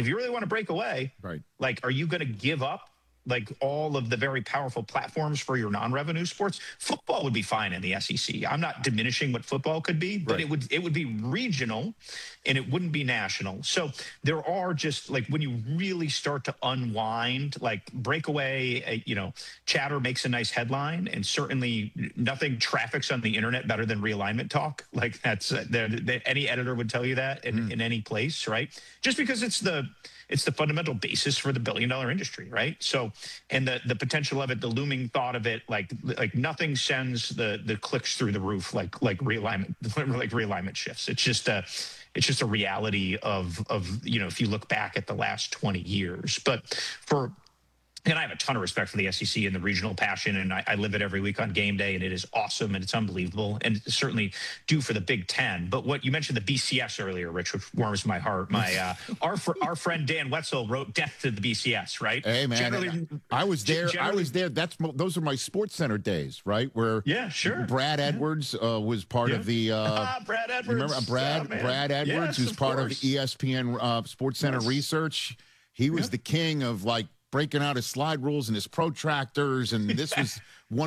if you really want to break away, Right. like, are you going to give up like all of the very powerful platforms for your non-revenue sports? Football would be fine in the SEC. I'm not diminishing what football could be, but Right. it would be regional and it wouldn't be national. So there are just like when you really start to unwind, like breakaway, chatter makes a nice headline, and certainly nothing traffics on the internet better than realignment talk. Like that's any editor would tell you that in any place, right? Just because it's the fundamental basis for the billion-dollar industry, right? So, and the potential of it, the looming thought of it, like nothing sends the clicks through the roof like realignment, like realignment shifts. It's just a reality of if you look back at the last 20 years. But and I have a ton of respect for the SEC and the regional passion, and I live it every week on game day, and it is awesome, and it's unbelievable, and it's certainly due for the Big Ten. But what you mentioned, the BCS earlier, Rich, which warms my heart. My our friend Dan Wetzel wrote "Death to the BCS," right? Hey man, I was there. Those are my Sports Center days, right? Where sure. Brad Edwards was part of the. Brad Edwards. Remember Brad Edwards, who's part of the ESPN Sports Center research. He was the king of like breaking out his slide rules and his protractors, and this was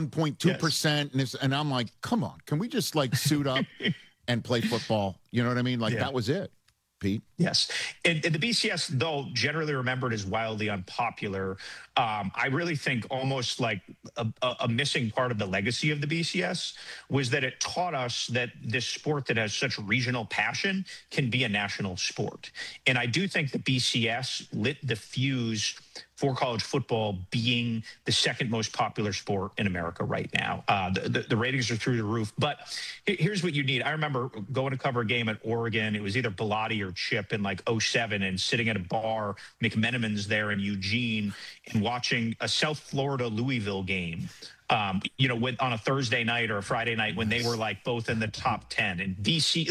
1.2%, and I'm like, come on, can we just like suit up and play football? You know what I mean? Like that was it, Pete. Yes. And the BCS, though generally remembered as wildly unpopular, I really think almost like a missing part of the legacy of the BCS was that it taught us that this sport that has such regional passion can be a national sport. And I do think the BCS lit the fuse for college football being the second most popular sport in America right now. The ratings are through the roof. But here's what you need. I remember going to cover a game at Oregon. It was either Bilotti or Chip in like '07, and sitting at a bar, McMenamin's there in Eugene, and watching a South Florida Louisville game. On a Thursday night or a Friday night when they were like both in the top 10, and BC,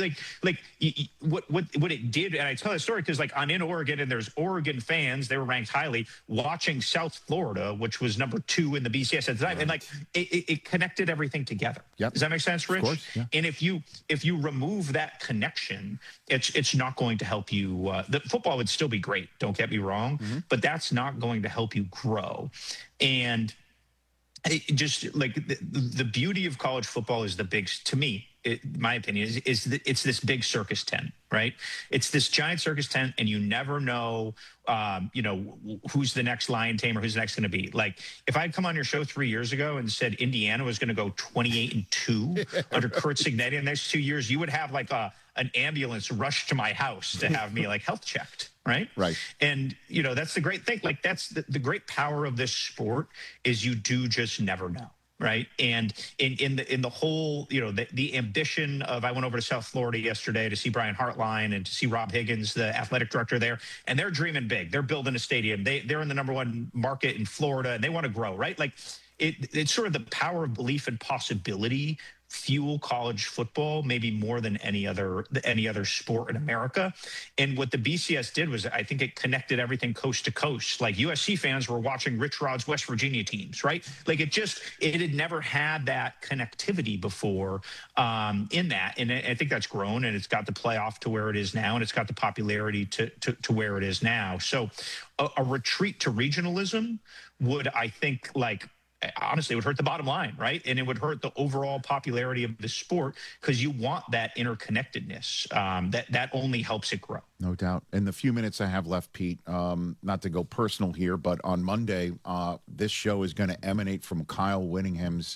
what it did. And I tell the story because like I'm in Oregon and there's Oregon fans, they were ranked highly, watching South Florida, which was number 2 in the BCS at the time. Right. And like it connected everything together. Yep. Does that make sense, Rich? Of course, yeah. And if you remove that connection, it's not going to help you. The football would still be great, don't get me wrong, but that's not going to help you grow. And just like the beauty of college football is to me, my opinion is that it's this big circus tent, right? It's this giant circus tent, and you never know, who's the next lion tamer, who's next going to be. Like if I'd come on your show 3 years ago and said Indiana was going to go 28-2 under Kurt Cignetti in the next 2 years, you would have like an ambulance rush to my house to have me like health checked. Right. And, that's the great thing. Like that's the great power of this sport is you do just never know. Right. And in the whole, the ambition of, I went over to South Florida yesterday to see Brian Hartline and to see Rob Higgins, the athletic director there, and they're dreaming big. They're building a stadium. They're in the #1 market in Florida, and they want to grow. Right. Like it's sort of the power of belief and possibility fuel college football maybe more than any other sport in America. And what the BCS did was, I think it connected everything coast to coast. Like USC fans were watching Rich Rod's West Virginia teams, right? Like it had never had that connectivity before in that. And I think that's grown, and it's got the playoff to where it is now, and it's got the popularity to where it is now. So a retreat to regionalism would, I think, honestly, it would hurt the bottom line, right? And it would hurt the overall popularity of the sport because you want that interconnectedness. That only helps it grow. No doubt. In the few minutes I have left, Pete, not to go personal here, but on Monday, this show is going to emanate from Kyle Whittingham's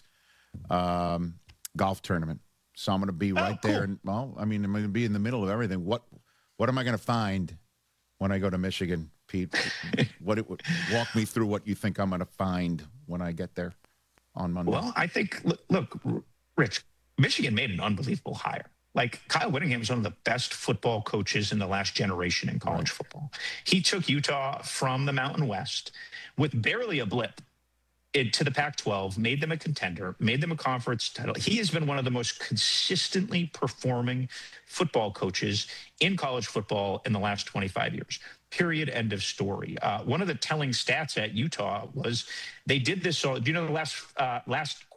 golf tournament. So I'm going to be right there. And, I'm going to be in the middle of everything. What am I going to find when I go to Michigan, Pete? Walk me through what you think I'm going to find when I get there on Monday. Well, I think, look, Rich, Michigan made an unbelievable hire. Like Kyle Whittingham is one of the best football coaches in the last generation in college football. He took Utah from the Mountain West with barely a blip to the Pac-12, made them a contender, made them a conference title. He has been one of the most consistently performing football coaches in college football in the last 25 years. Period. End of story. One of the telling stats at Utah was they did this. So, do you know the last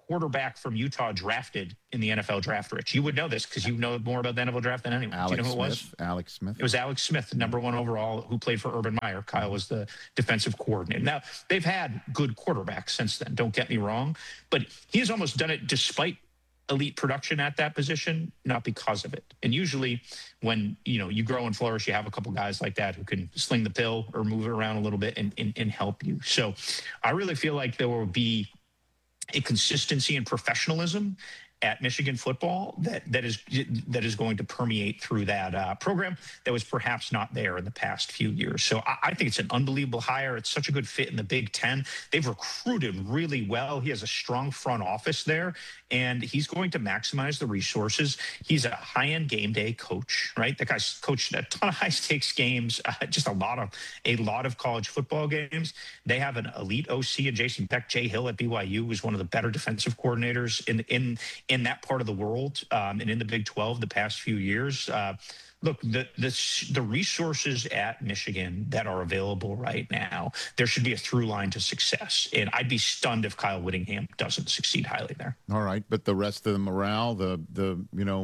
quarterback from Utah drafted in the NFL draft, Rich? You would know this because you know more about the NFL draft than anyone. Do you know who it was? Alex Smith. It was Alex Smith, #1 overall, who played for Urban Meyer. Kyle was the defensive coordinator. Now, they've had good quarterbacks since then, don't get me wrong, but he has almost done it despite elite production at that position, not because of it. And usually when, you grow and flourish, you have a couple guys like that who can sling the pill or move it around a little bit and help you. So I really feel like there will be a consistency and professionalism at Michigan football that is going to permeate through that program that was perhaps not there in the past few years. So I think it's an unbelievable hire. It's such a good fit in the Big Ten. They've recruited really well. He has a strong front office there, and he's going to maximize the resources. He's a high-end game day coach, right? The guy's coached a ton of high-stakes games, just a lot of college football games. They have an elite OC in Jason Beck. Jay Hill at BYU was one of the better defensive coordinators in that part of the world, and in the Big 12 the past few years. Look, the resources at Michigan that are available right now, there should be a through line to success. And I'd be stunned if Kyle Whittingham doesn't succeed highly there. All right, but the rest of the morale, the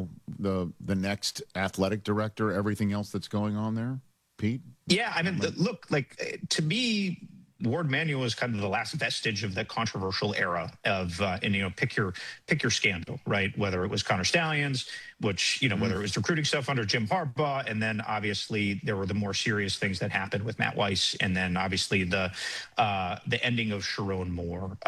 next athletic director, everything else that's going on there, Pete? Yeah, I mean, look, to me, Ward Manuel is kind of the last vestige of the controversial era of, pick your scandal, right? Whether it was Connor Stallions, which, whether it was recruiting stuff under Jim Harbaugh, and then obviously there were the more serious things that happened with Matt Weiss, and then obviously the ending of Sharon Moore.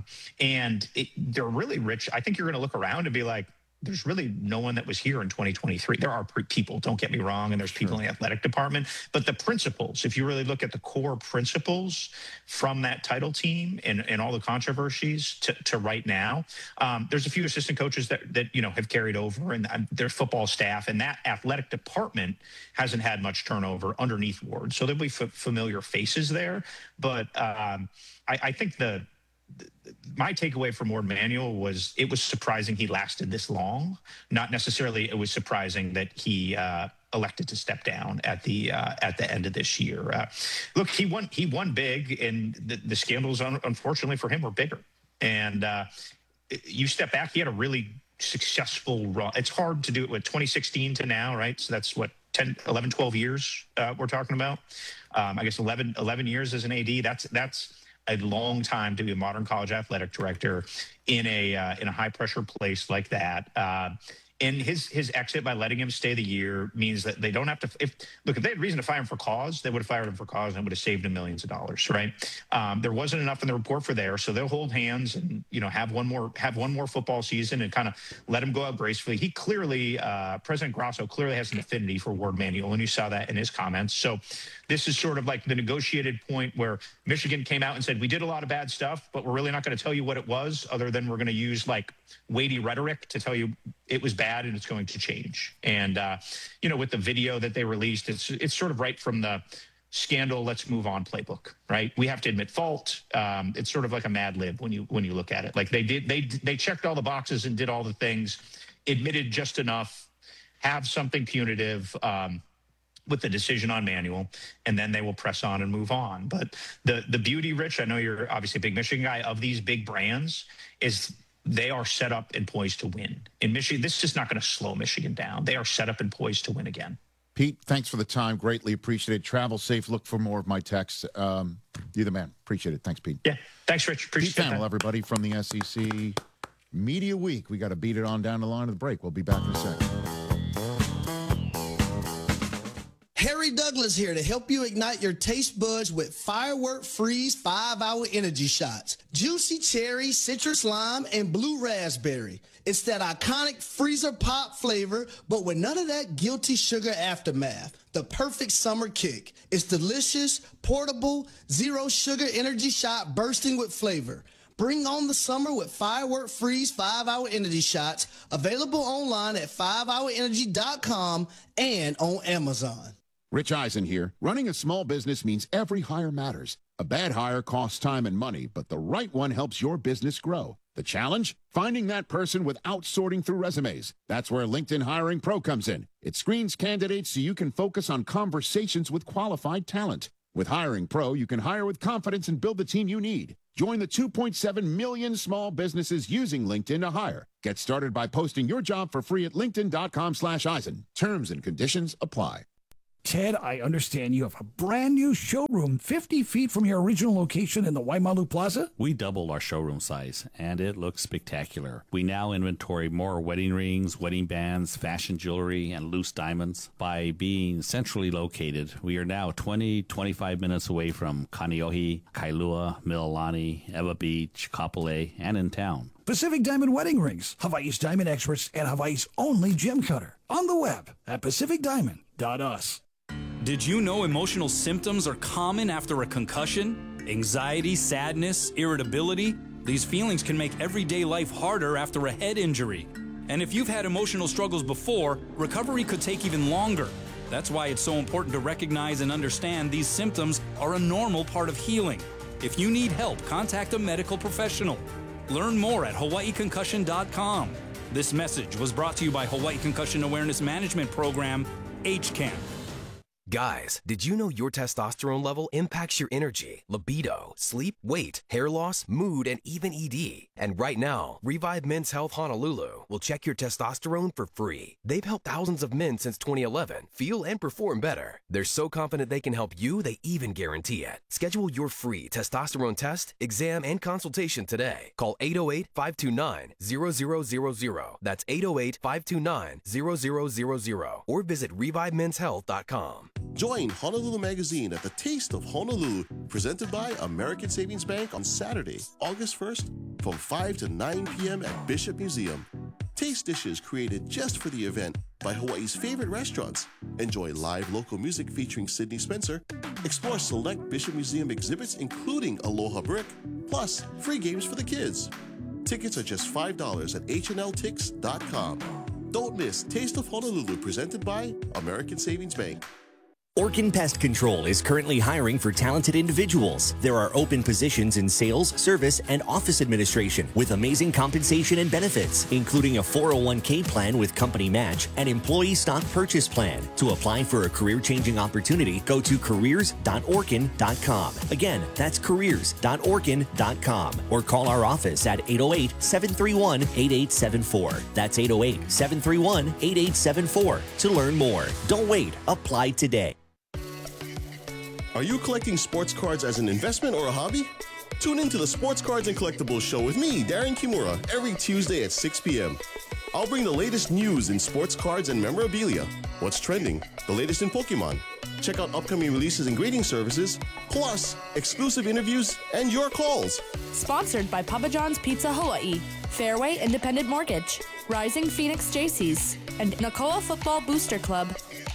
They're really rich. I think you're going to look around and be like, there's really no one that was here in 2023. There are people, don't get me wrong, and there's people in the athletic department. But the principles, if you really look at the core principles from that title team and all the controversies to right now, there's a few assistant coaches that have carried over, and their football staff and that athletic department hasn't had much turnover underneath Ward. So there'll be familiar faces there. But I think my takeaway from Ward Manuel was it was surprising he lasted this long. Not necessarily it was surprising that he elected to step down at the end of this year. Look, he won big, and the scandals, unfortunately for him, were bigger. And you step back, he had a really successful run. It's hard to do it with 2016 to now, right? So that's what, 10, 11, 12 years we're talking about. I guess 11 years as an AD. That's a long time to be a modern college athletic director in a high pressure place like that. And his exit by letting him stay the year means that they don't have to. If they had reason to fire him for cause, they would have fired him for cause and would have saved him millions of dollars, right? There wasn't enough in the report for there, so they'll hold hands and have one more football season and kind of let him go out gracefully. He clearly, President Grasso clearly has an affinity for Ward Manuel, and you saw that in his comments. So this is sort of like the negotiated point where Michigan came out and said, we did a lot of bad stuff, but we're really not going to tell you what it was, other than we're going to use weighty rhetoric to tell you it was bad and it's going to change. And, with the video that they released, it's sort of right from the scandal, let's move on playbook, right? We have to admit fault. It's sort of like a Mad Lib when you look at it. Like they checked all the boxes and did all the things, admitted just enough, have something punitive, with the decision on Manuel, and then they will press on and move on. But the beauty, Rich, I know you're obviously a big Michigan guy, of these big brands is they are set up and poised to win. In Michigan, this is just not going to slow Michigan down. They are set up and poised to win again. Pete, thanks for the time. Greatly appreciated. Travel safe. Look for more of my texts. You're the man. Appreciate it. Thanks, Pete. Yeah. Thanks, Rich. Appreciate Pete Thamel, everybody from the SEC Media Week. We got to beat it on down the line of the break. We'll be back in a second. Harry Douglas here to help you ignite your taste buds with Firework Freeze 5-Hour Energy Shots. Juicy cherry, citrus lime, and blue raspberry. It's that iconic freezer pop flavor, but with none of that guilty sugar aftermath. The perfect summer kick. It's delicious, portable, zero sugar energy shot bursting with flavor. Bring on the summer with Firework Freeze 5-Hour Energy Shots, available online at 5hourenergy.com and on Amazon. Rich Eisen here. Running a small business means every hire matters. A bad hire costs time and money, but the right one helps your business grow. The challenge? Finding that person without sorting through resumes. That's where LinkedIn Hiring Pro comes in. It screens candidates so you can focus on conversations with qualified talent. With Hiring Pro, you can hire with confidence and build the team you need. Join the 2.7 million small businesses using LinkedIn to hire. Get started by posting your job for free at linkedin.com/Eisen. Terms and conditions apply. Ted, I understand you have a brand new showroom 50 feet from your original location in the Waimalu Plaza? We doubled our showroom size, and it looks spectacular. We now inventory more wedding rings, wedding bands, fashion jewelry, and loose diamonds. By being centrally located, we are now 25 minutes away from Kaneohe, Kailua, Mililani, Ewa Beach, Kapolei, and in town. Pacific Diamond Wedding Rings, Hawaii's diamond experts and Hawaii's only gem cutter. On the web at pacificdiamond.us. Did you know emotional symptoms are common after a concussion? Anxiety, sadness, irritability? These feelings can make everyday life harder after a head injury. And if you've had emotional struggles before, recovery could take even longer. That's why it's so important to recognize and understand these symptoms are a normal part of healing. If you need help, contact a medical professional. Learn more at hawaiiconcussion.com. This message was brought to you by Hawaii Concussion Awareness Management Program, HCAM. Guys, did you know your testosterone level impacts your energy, libido, sleep, weight, hair loss, mood, and even ED? And right now, Revive Men's Health Honolulu will check your testosterone for free. They've helped thousands of men since 2011 feel and perform better. They're so confident they can help you, they even guarantee it. Schedule your free testosterone test, exam, and consultation today. Call 808-529-0000. That's 808-529-0000. Or visit ReviveMen'sHealth.com. Join Honolulu Magazine at the Taste of Honolulu, presented by American Savings Bank on Saturday, August 1st from 5 to 9 p.m. at Bishop Museum. Taste dishes created just for the event by Hawaii's favorite restaurants. Enjoy live local music featuring Sydney Spencer. Explore select Bishop Museum exhibits including Aloha Brick, plus free games for the kids. Tickets are just $5 at hnltix.com. Don't miss Taste of Honolulu, presented by American Savings Bank. Orkin Pest Control is currently hiring for talented individuals. There are open positions in sales, service, and office administration with amazing compensation and benefits, including a 401k plan with company match and employee stock purchase plan. To apply for a career-changing opportunity, go to careers.orkin.com. Again, that's careers.orkin.com, or call our office at 808-731-8874. That's 808-731-8874 to learn more. Don't wait. Apply today. Are you collecting sports cards as an investment or a hobby? Tune in to the Sports Cards and Collectibles Show with me, Darren Kimura, every Tuesday at 6 p.m. I'll bring the latest news in sports cards and memorabilia, what's trending, the latest in Pokemon. Check out upcoming releases and grading services, plus exclusive interviews and your calls. Sponsored by Papa John's Pizza Hawaii, Fairway Independent Mortgage, Rising Phoenix Jaycees, and Nakoa Football Booster Club.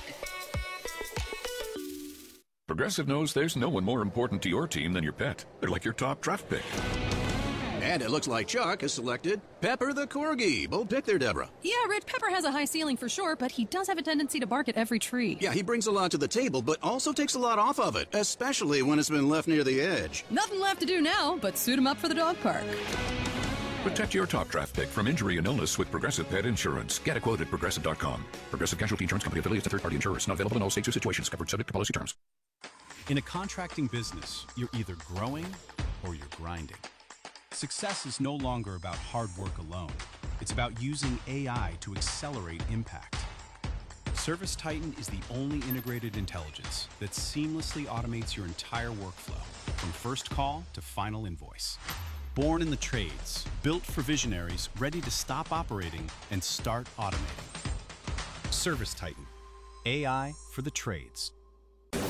Progressive knows there's no one more important to your team than your pet. They're like your top draft pick. And it looks like Chuck has selected Pepper the Corgi. Bold pick there, Deborah. Yeah, Rich, Pepper has a high ceiling for sure, but he does have a tendency to bark at every tree. Yeah, he brings a lot to the table, but also takes a lot off of it, especially when it's been left near the edge. Nothing left to do now but suit him up for the dog park. Protect your top draft pick from injury and illness with Progressive Pet Insurance. Get a quote at Progressive.com. Progressive Casualty Insurance Company affiliates and third-party insurers. Not available in all states or situations. Covered subject to policy terms. In a contracting business, you're either growing or you're grinding. Success is no longer about hard work alone. It's about using AI to accelerate impact. ServiceTitan is the only integrated intelligence that seamlessly automates your entire workflow, from first call to final invoice. Born in the trades, built for visionaries ready to stop operating and start automating. ServiceTitan, AI for the trades.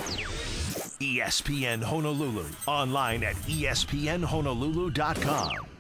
ESPN Honolulu, online at espnhonolulu.com.